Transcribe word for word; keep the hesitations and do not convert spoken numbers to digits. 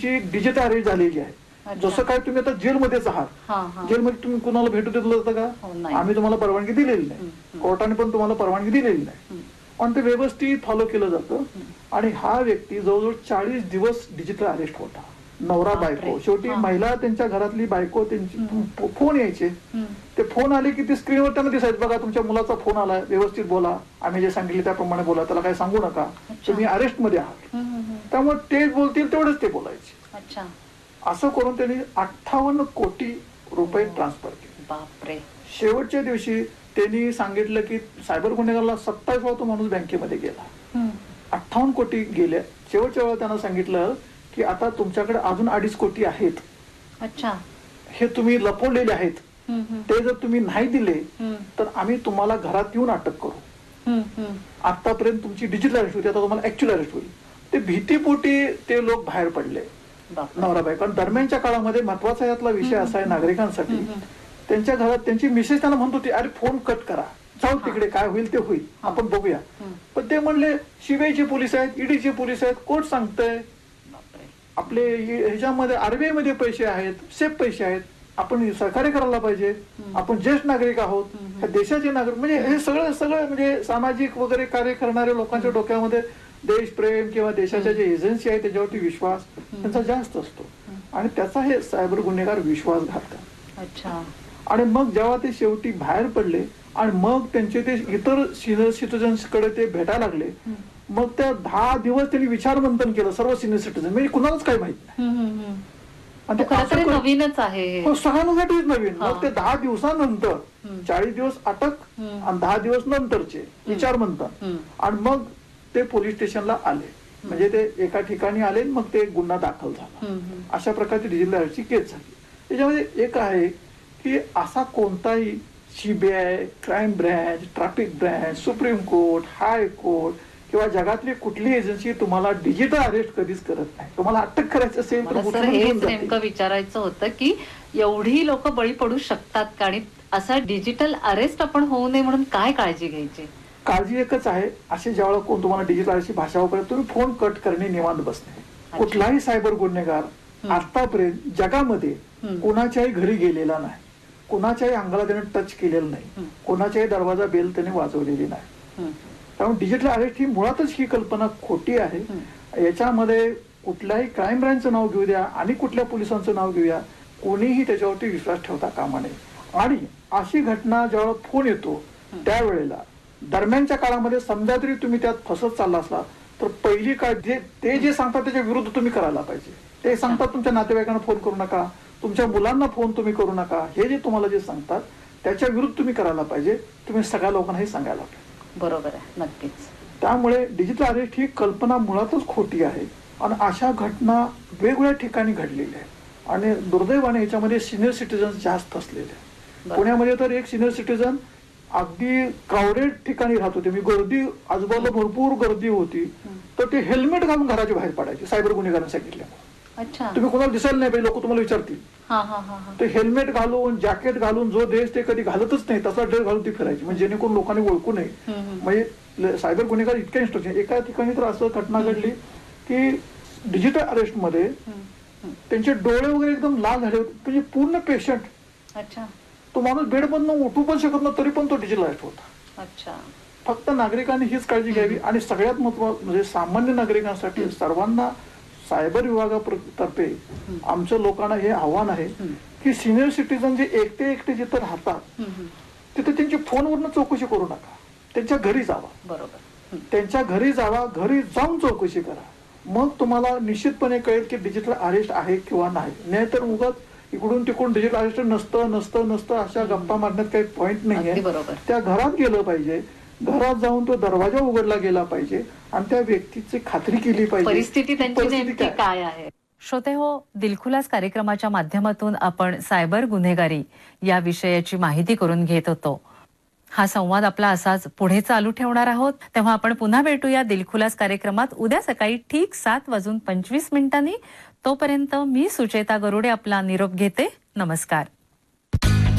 तुमची digital arrest झालेली आहे. जसं काय तुम्ही आता जेलमध्येच आहात, जेलमध्ये तुम्ही कुणाला भेटू देत होतं का? आम्ही तुम्हाला परवानगी दिलेली नाही, कोर्टाने पण तुम्हाला परवानगी दिलेली नाही, पण ते व्यवस्थित फॉलो केलं जातं. आणि हा व्यक्ती जवळजवळ चाळीस दिवस डिजिटल अरेस्ट होता. नवरा बायको, शेवटी महिला त्यांच्या घरातली बायको, त्यांची फोन यायचे, ते फोन आले की ते स्क्रीनवर त्यांना दिसायचं, बघा तुमच्या मुलाचा फोन आलाय, व्यवस्थित बोला, आम्ही जे सांगितले त्याप्रमाणे बोला, त्याला काही सांगू नका, तुम्ही अरेस्ट मध्ये आहात. त्यामुळे ते बोलतील तेवढेच ते बोलायचे. असं करून त्यांनी अठ्ठावन्न कोटी रुपये ट्रान्सफर केले. बापरे. शेवटच्या दिवशी त्यांनी सांगितलं की सायबर गुन्हेगारला सत्तावीस तो माणूस बँकेमध्ये गेला, अठ्ठावन्न कोटी गेले. शेवटच्या वेळेला त्यांना सांगितलं की आता तुमच्याकडे अजून अडीच कोटी आहेत, अच्छा, हे तुम्ही लपवलेले आहेत, ते जर तुम्ही नाही दिले तर आम्ही तुम्हाला घरात येऊन अटक करू. आतापर्यंत तुमची डिजिटल अरेस्ट होती, आता तुम्हाला ऍक्च्युअल अरेस्ट होईल. ते भीतीपोटी ते लोक बाहेर पडले, नवरा बायको. कारण दरम्यानच्या काळामध्ये महत्वाचा यातला विषय असा आहे नागरिकांसाठी, त्यांच्या घरात त्यांची मिसेस त्यांना म्हणत होती, अरे फोन कट करा, जाऊ तिकडे, काय होईल ते होईल, आपण बघूया. पण ते म्हणले सीबीआयचे पोलीस आहेत, ईडीचे पोलीस आहेत, कोर्ट सांगतंय, आपले ह्याच्यामध्ये आरबीआय मध्ये पैसे आहेत, सेफ पैसे आहेत, आपण सहकार्य करायला पाहिजे, आपण ज्येष्ठ नागरिक आहोत, ह्या देशाचे नागरिक. म्हणजे हे सगळं सगळं म्हणजे सामाजिक वगैरे कार्य करणाऱ्या लोकांच्या डोक्यामध्ये देशप्रेम किंवा देशाच्या जे एजन्सी आहे त्याच्यावरती विश्वास त्यांचा जास्त असतो, आणि त्याचा हे सायबर गुन्हेगार विश्वासघात करतात. अच्छा. आणि मग जेव्हा ते शेवटी बाहेर पडले आणि मग त्यांचे ते इतर सिनियर सिटीजन्स कडे ते भेटायला लागले, मग त्या दहा दिवस त्यांनी विचारमंथन केलं सर्व सिनियर सिटीजन, म्हणजे कुणालाच काही माहित नाही. नवीनच आहे, सगळ्यांसाठीच नवीन. मग ते दहा दिवसानंतर चाळीस दिवस अटक आणि दहा दिवस नंतरचे विचारमंथन, आणि मग ते पोलीस स्टेशनला आले, म्हणजे ते एका ठिकाणी आले, मग ते गुन्हा दाखल झाला. अशा प्रकारची डिजिटल अरेस्टची केस झाली. त्याच्यामध्ये एक आहे की असा कोणताही CBI, crime branch, traffic branch, supreme court, high court किंवा जगातली कुठली एजन्सी तुम्हाला डिजिटल अरेस्ट कधीच करत नाही. तुम्हाला अटक करायचं असेल तर हेच नेमकं विचारायचं होतं की एवढी लोक बळी पडू शकतात का, आणि असा डिजिटल अरेस्ट आपण होऊ नये म्हणून काय काळजी घ्यायची? काळजी एकच आहे, असे ज्यावेळेला कोण तुम्हाला डिजिटल अरेस्टची भाषा वापरेल, तुम्ही फोन कट करणे, निवांत बसणे. कुठलाही सायबर गुन्हेगार आतापर्यंत जगामध्ये कोणाच्याही घरी गेलेला नाही, कोणाच्याही अंगाला त्याने टच केलेलं नाही, कोणाच्याही दरवाजा बेल त्याने वाजवलेली नाही. त्यामुळे डिजिटल अरेस्ट ही मुळातच ही कल्पना खोटी आहे. याच्यामध्ये कुठल्याही क्राईम ब्रँचचं नाव घेऊ द्या आणि कुठल्या पोलिसांचं नाव घेऊया, कोणीही त्याच्यावरती विश्वास ठेवता कामा नये. आणि अशी घटना जेव्हा फोन येतो त्यावेळेला दरम्यानच्या काळामध्ये समजा तरी तुम्ही त्यात फसत चालला असला तर पहिली काय ते जे सांगतात त्याच्या विरुद्ध तुम्ही करायला पाहिजे. ते सांगतात तुमच्या नातेवाईकांना फोन करू नका, तुमच्या मुलांना फोन तुम्ही करू नका, हे जे तुम्हाला जे सांगतात त्याच्या विरुद्ध तुम्ही करायला पाहिजे. तुम्ही सगळ्या लोकांना हे सांगायला पाहिजे. बरोबर आहे, नक्कीच. त्यामुळे डिजिटल अरेस्ट ही कल्पना मुळातच खोटी आहे, आणि अशा घटना वेगवेगळ्या ठिकाणी घडलेल्या आहेत, आणि दुर्दैवाने याच्यामध्ये सिनियर सिटीजन जास्त असलेले आहेत. पुण्यामध्ये तर एक सिनियर सिटीजन अगदी क्राऊडेड ठिकाणी राहत होते, मी गर्दी आजूबाजूला भरपूर गर्दी होती, तर ते हेल्मेट घालून घराच्या बाहेर पडायचे सायबर गुन्हेगारांनी सांगितल्यामुळे. तुम्ही कोणाला दिसायला नाही पाहिजे, लोक तुम्हाला विचारतील. ते हेल्मेट घालून, जॅकेट घालून, जो ड्रेस ते कधी घालतच नाही तसा ड्रेस घालून ती फिरायची, म्हणजे जेणेकरून लोकांनी ओळखू नये. म्हणजे सायबर गुन्हेगार इतक्या इन्स्ट्रक्शन. एका ठिकाणी तर असं घटना घडली की डिजिटल अरेस्ट मध्ये त्यांचे डोळे वगैरे एकदम लाल झाले होते, म्हणजे पूर्ण पेशंट, तो माणूस बेडमधून उठू पण शकत नाही तरी पण तो डिजिटल अरेस्ट होता. फक्त नागरिकांनी हीच काळजी घ्यावी, आणि सगळ्यात महत्त्वाचं म्हणजे सामान्य नागरिकांसाठी सर्वांना सायबर विभागातर्फे आमच्या लोकांना हे आव्हान आहे की सिनियर सिटीजन जे एकटे एकटे जिथे राहतात तिथे त्यांची फोनवरनं चौकशी करू नका, त्यांच्या घरी जावा. बरोबर, त्यांच्या घरी जावा, घरी जाऊन चौकशी करा, मग तुम्हाला निश्चितपणे कळेल की डिजिटल अरेस्ट आहे किंवा नाही. नाहीतर उगाच इकडून तिकडून डिजिटल अरेस्ट नसतं नसतं नसतं अशा गप्पा मारण्यात काही पॉइंट नाहीये. त्या घरात गेलं पाहिजे, घरात जाऊन तो दरवाजा उघडला गेला पाहिजे, आणि त्या व्यक्तीची खात्री केली पाहिजे परिस्थिती त्यांची नेमकी काय आहे. श्रोते हो, दिलखुलास कार्यक्रमाच्या माध्यमातून आपण सायबर गुन्हेगारी या विषयाची माहिती करून घेत होतो. हा संवाद आपला असाच पुढे चालू ठेवणार आहोत. तेव्हा आपण पुन्हा भेटूया दिलखुलास कार्यक्रमात उद्या सकाळी ठीक सात वाजून पंचवीस मिनिटांनी. तोपर्यंत मी सुचेता गरुडे आपला निरोप घेते. नमस्कार.